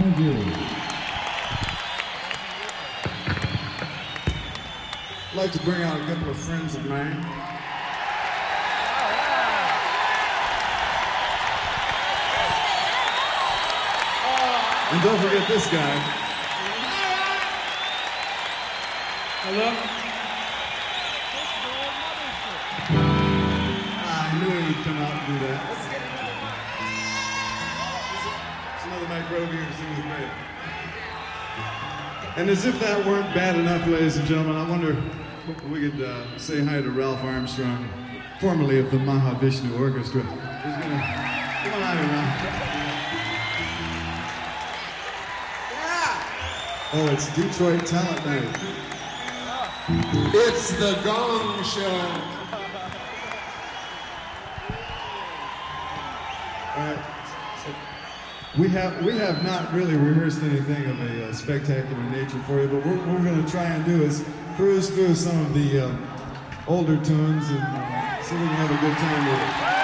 Thank you. I'd like to bring out a couple of friends of mine. And don't forget this guy. Hello? I knew he'd come out and do that. There's another mic over here to sing with me. And as if that weren't bad enough, ladies and gentlemen, I wonder if we could say hi to Ralph Armstrong, formerly of the Mahavishnu Orchestra. He's gonna come on out here, Ralph. Oh, it's Detroit Talent Night. It's the Gong Show. All right. We have not really rehearsed anything of a spectacular nature for you, but what we're going to try and do is cruise through some of the older tunes and see if we can have a good time with it.